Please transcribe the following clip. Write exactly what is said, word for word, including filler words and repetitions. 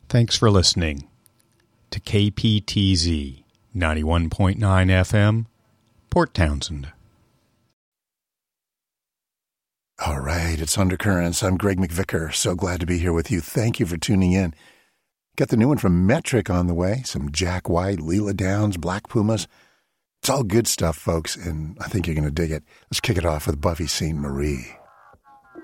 Thanks for listening to K P T Z ninety-one point nine F M, Port Townsend. All right, it's Undercurrents. I'm Greg McVicker. So glad to be here with you. Thank you for tuning in. Got the new one from Metric on the way. Some Jack White, Leela Downs, Black Pumas. It's all good stuff, folks, and I think you're going to dig it. Let's kick it off with Buffy Sainte Marie.